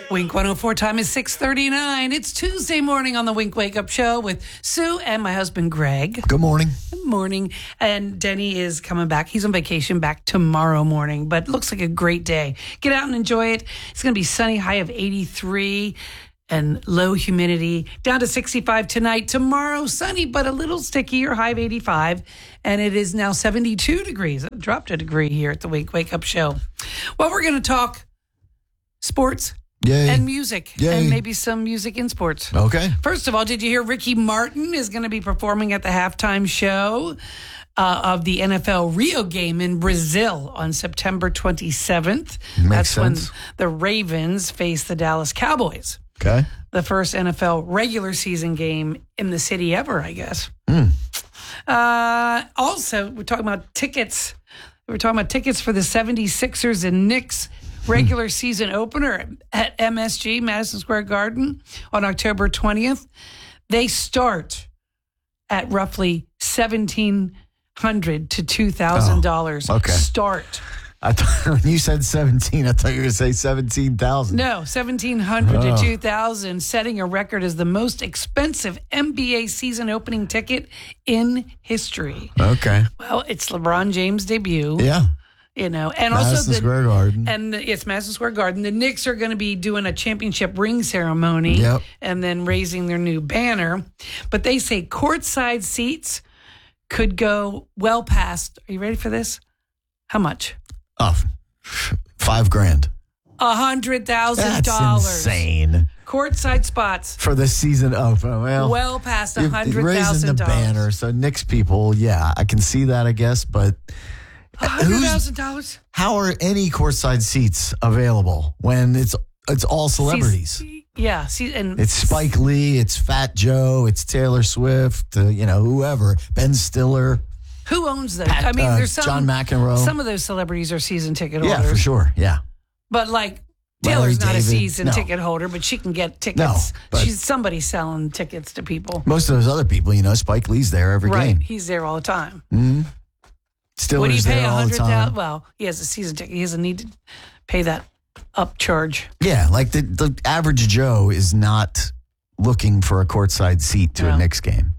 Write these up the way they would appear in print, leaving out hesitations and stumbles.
Wink 104 time is 6:39. It's Tuesday morning on the Wink Wake Up Show with Sue and my husband, Greg. Good morning. Good morning. And Denny is coming back. He's on vacation back tomorrow morning, but looks like a great day. Get out and enjoy it. It's going to be sunny, high of 83 and low humidity, down to 65 tonight. Tomorrow, sunny, but a little stickier, high of 85. And it is now 72 degrees. It dropped a degree here at the Wink Wake Up Show. Well, we're going to talk sports. Yay. And music. Yay. And maybe some music in sports. Okay. First of all, did you hear Ricky Martin is going to be performing at the halftime show of the NFL Rio game in Brazil on September 27th? Makes That's when sense. the Ravens face the Dallas Cowboys. Okay. The first NFL regular season game in the city ever, I guess. Also, we're talking about tickets. We're talking about tickets for the 76ers and Knicks regular season opener at MSG, Madison Square Garden, on October 20th. They start at roughly $1,700 to $2,000. Okay. Start. I thought when you said 17, I thought you were going to say 17,000. No, $1,700 to $2,000, setting a record as the most expensive NBA season opening ticket in history. Okay. Well, it's LeBron James' debut. Yeah. You know, and Madison also Square Garden. And it's Madison Square Garden. The Knicks are going to be doing a championship ring ceremony Yep. and then raising their new banner. But they say courtside seats could go well past. Are you ready for this? How much? Oh, $5,000. $100,000. That's insane. Courtside spots. For the season of, Well past you're $100,000. raising the banner. So Knicks people, yeah, I can see that, I guess. But $100,000. how are any courtside seats available when it's all celebrities? Yeah. And It's Spike Lee, it's Fat Joe, it's Taylor Swift, whoever, Ben Stiller. who owns those? I mean, there's some. John McEnroe. Some of those celebrities are season ticket holders. Yeah, for sure. Yeah. But like Larry Taylor's not a David, season no. ticket holder, but she can get tickets. No, but- She's somebody selling tickets to people. Most of those other people, Spike Lee's there every Right. game. He's there all the time. Stiller's Would he pay there all the time. $100,000? Well, he has a season ticket. He doesn't need to pay that upcharge. Yeah, like the average Joe is not looking for a courtside seat to No. a Knicks game.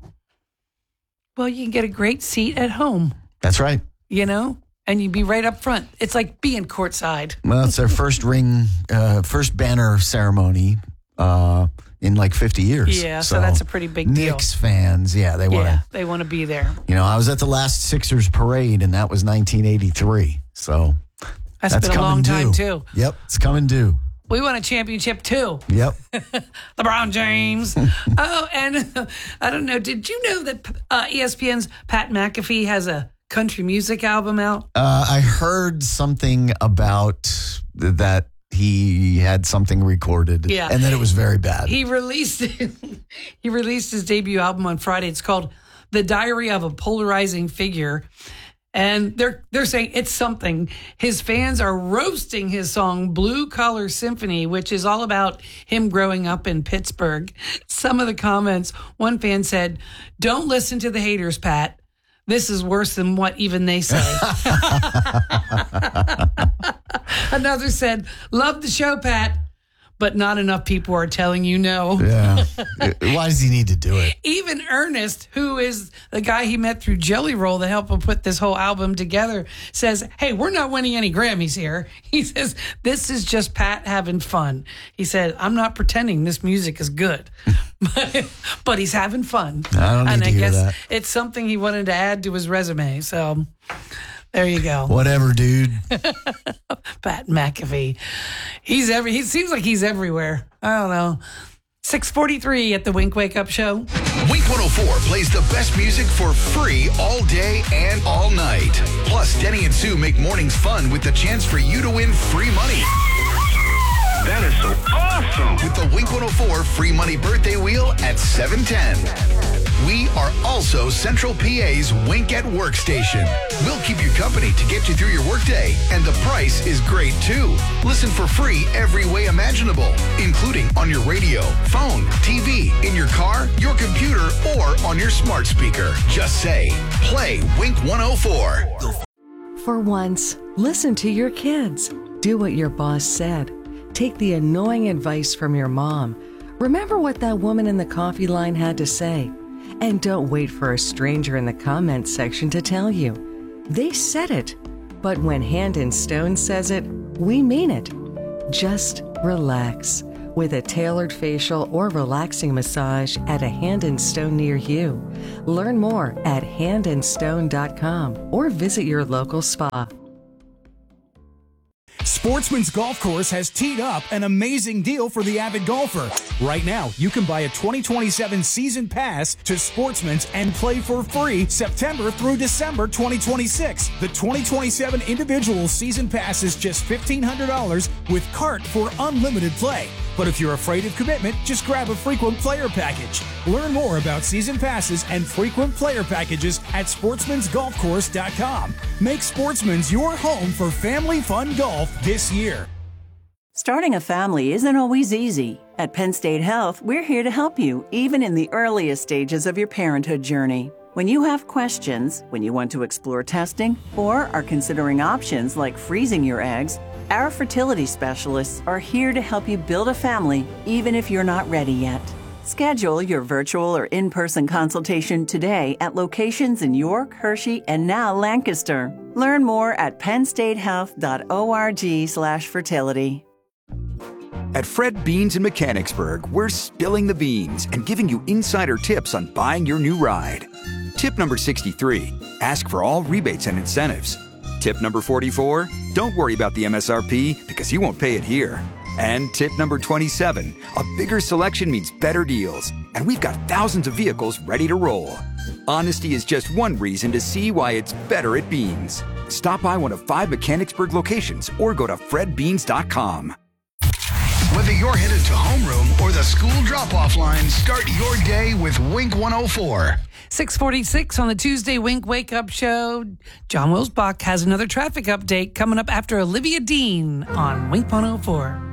Well, you can get a great seat at home, That's right. and you'd be right up front. It's like being courtside. Well, it's their first first banner ceremony in like 50 years. Yeah, so that's a pretty big deal. Knicks fans, yeah, they want Yeah, to. they want to be there. I was at the last Sixers parade, and that was 1983. So That's been a coming long time, due. too. Yep, it's coming due. We won a championship, too. Yep. LeBron James. Oh, and I don't know. Did you know that ESPN's Pat McAfee has a country music album out? I heard something about that he had something recorded, Yeah. and that it was very bad. He released his debut album on Friday. It's called The Diary of a Polarizing Figure. And they're saying it's something. His fans are roasting his song Blue Collar Symphony, which is all about him growing up in Pittsburgh. Some of the comments, one fan said, "Don't listen to the haters, Pat. This is worse than what even they say." Another said, "Love the show, Pat, but not enough people are telling you no." Yeah. Why does he need to do it? Even Ernest, who is the guy he met through Jelly Roll that helped him put this whole album together, says, "Hey, we're not winning any Grammys here." He says, "This is just Pat having fun." He said, "I'm not pretending this music is good, but he's having fun." I don't need and to I hear guess that. it's something he wanted to add to his resume. So there you go. Whatever, dude. Pat McAfee. He seems like he's everywhere. I don't know. 6:43 at the Wink Wake Up Show. Wink 104 plays the best music for free all day and all night. Plus, Denny and Sue make mornings fun with the chance for you to win free money. That is so awesome! With the Wink 104 free money birthday wheel at 7:10. We are also Central PA's Wink at Work station. We'll keep you company to get you through your workday, and the price is great too. Listen for free every way imaginable, including on your radio, phone, TV, in your car, your computer, or on your smart speaker. Just say, play Wink 104. For once, listen to your kids. Do what your boss said. Take the annoying advice from your mom. Remember what that woman in the coffee line had to say. And don't wait for a stranger in the comments section to tell you. They said it. But when Hand and Stone says it, we mean it. Just relax with a tailored facial or relaxing massage at a Hand and Stone near you. Learn more at handandstone.com or visit your local spa. Sportsman's Golf Course has teed up an amazing deal for the avid golfer. Right now, you can buy a 2027 season pass to Sportsman's and play for free September through December 2026. The 2027 individual season pass is just $1,500 with cart for unlimited play. But if you're afraid of commitment, just grab a frequent player package. Learn more about season passes and frequent player packages at sportsmansgolfcourse.com. Make Sportsman's your home for family fun golf this year. Starting a family isn't always easy. At Penn State Health, we're here to help you, even in the earliest stages of your parenthood journey. When you have questions, when you want to explore testing, or are considering options like freezing your eggs, our fertility specialists are here to help you build a family, even if you're not ready yet. Schedule your virtual or in-person consultation today at locations in York, Hershey, and now Lancaster. Learn more at pennstatehealth.org/fertility. At Fred Beans in Mechanicsburg, we're spilling the beans and giving you insider tips on buying your new ride. Tip number 63, ask for all rebates and incentives. Tip number 44, don't worry about the MSRP because you won't pay it here. And tip number 27, a bigger selection means better deals, and we've got thousands of vehicles ready to roll. Honesty is just one reason to see why it's better at Beans. Stop by one of 5 Mechanicsburg locations or go to fredbeans.com. Whether you're headed to homeroom or the school drop-off line, start your day with Wink 104. 6:46 on the Tuesday Wink Wake Up Show. John Wilsbach has another traffic update coming up after Olivia Dean on Wink 104.